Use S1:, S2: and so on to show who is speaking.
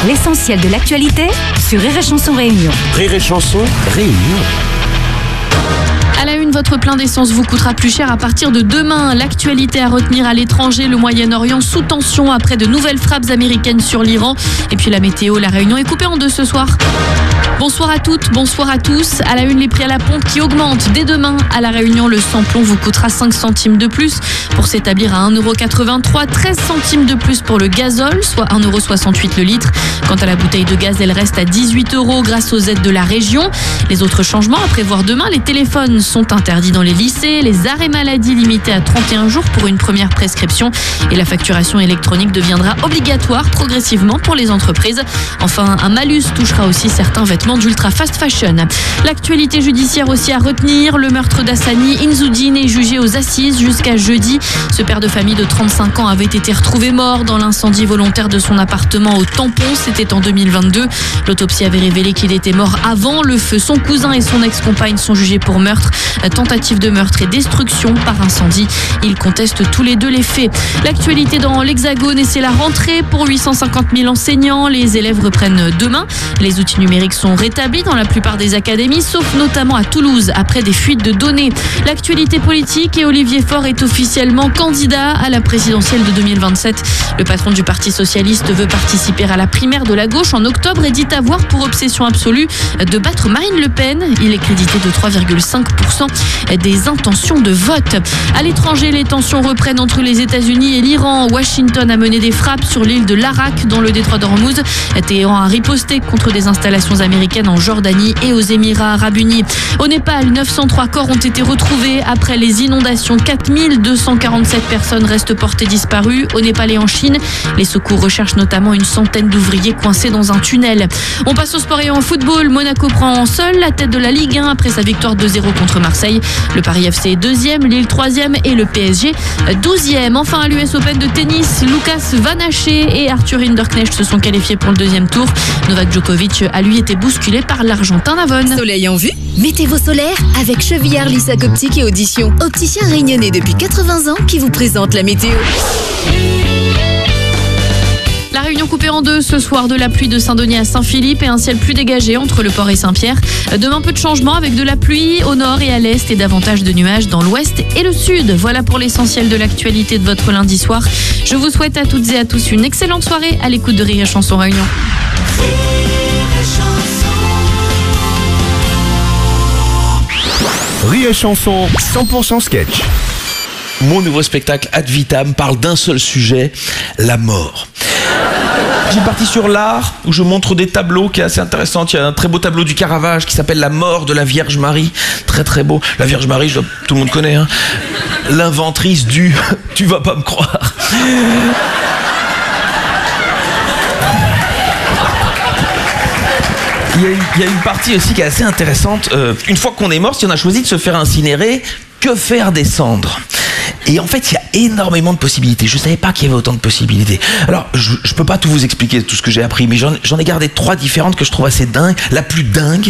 S1: L'essentiel de l'actualité sur Rire et Chanson Réunion.
S2: Rire et Chanson Réunion.
S3: À la une, votre plein d'essence vous coûtera plus cher à partir de demain. L'actualité à retenir à l'étranger, le Moyen-Orient sous tension après de nouvelles frappes américaines sur l'Iran. Et puis la météo, la Réunion est coupée en deux ce soir. Bonsoir à toutes, bonsoir à tous. À la une, les prix à la pompe qui augmentent. Dès demain, à La Réunion, le sans-plomb vous coûtera 5 centimes de plus pour s'établir à 1,83 €, 13 centimes de plus pour le gazole, soit 1,68 € le litre. Quant à la bouteille de gaz, elle reste à 18 € grâce aux aides de la région. Les autres changements à prévoir demain, les téléphones sont interdits dans les lycées, les arrêts maladie limités à 31 jours pour une première prescription et la facturation électronique deviendra obligatoire progressivement pour les entreprises. Enfin, un malus touchera aussi certains vêtements d'ultra fast fashion. L'actualité judiciaire aussi à retenir, le meurtre d'Hassani Inzoudine est jugé aux assises jusqu'à jeudi. Ce père de famille de 35 ans avait été retrouvé mort dans l'incendie volontaire de son appartement au Tampon, c'était en 2022. L'autopsie avait révélé qu'il était mort avant le feu. Son cousin et son ex-compagne sont jugés pour meurtre, tentative de meurtre et destruction par incendie. Ils contestent tous les deux les faits. L'actualité dans l'Hexagone, et c'est la rentrée pour 850 000 enseignants. Les élèves reprennent demain. Les outils numériques sont rétablis dans la plupart des académies, sauf notamment à Toulouse, après des fuites de données. L'actualité politique, et Olivier Faure est officiellement candidat à la présidentielle de 2027. Le patron du Parti Socialiste veut participer à la primaire de la gauche en octobre et dit avoir pour obsession absolue de battre Marine Le Pen. Il est crédité de 3,5% des intentions de vote. À l'étranger, les tensions reprennent entre les États-Unis et l'Iran. Washington a mené des frappes sur l'île de Larak dans le détroit d'Ormuz. Téhéran a riposté contre des installations américaines en Jordanie et aux Émirats Arabes Unis. Au Népal, 903 corps ont été retrouvés après les inondations. 4247 personnes restent portées disparues au Népal et en Chine. Les secours recherchent notamment une centaine d'ouvriers coincés dans un tunnel. On passe au sport et en football. Monaco prend seul la tête de la Ligue 1 après sa victoire 2-0 contre Marseille. Le Paris FC est 2e, Lille 3e et le PSG 12e. Enfin, à l'US Open de tennis, Lucas Van Haché et Arthur Hinderknecht se sont qualifiés pour le deuxième tour. Novak Djokovic a lui été bousculé par l'Argentin Navone.
S4: Soleil en vue, mettez vos solaires avec Chevillard Lissac Optique et Audition. Opticien réunionnais depuis 80 ans qui vous présente la météo.
S3: La Réunion coupée en deux ce soir, de la pluie de Saint-Denis à Saint-Philippe et un ciel plus dégagé entre le port et Saint-Pierre. Demain, peu de changements avec de la pluie au nord et à l'est et davantage de nuages dans l'ouest et le sud. Voilà pour l'essentiel de l'actualité de votre lundi soir. Je vous souhaite à toutes et à tous une excellente soirée à l'écoute de Rire et Chanson Réunion.
S2: Rire et Chanson 100% sketch.
S5: Mon nouveau spectacle Ad Vitam parle d'un seul sujet, la mort. J'ai parti sur l'art, où je montre des tableaux qui est assez intéressant. Il y a un très beau tableau du Caravage qui s'appelle La mort de la Vierge Marie. Très très beau. La Vierge Marie, tout le monde connaît, hein. L'inventrice du « tu vas pas me croire ». Il y a une partie aussi qui est assez intéressante. Une fois qu'on est mort, si on a choisi de se faire incinérer, que faire des cendres ? Et en fait, il y a énormément de possibilités. Je ne savais pas qu'il y avait autant de possibilités. Alors, je peux pas tout vous expliquer, tout ce que j'ai appris, mais j'en ai gardé 3 différentes que je trouve assez dingues. La plus dingue,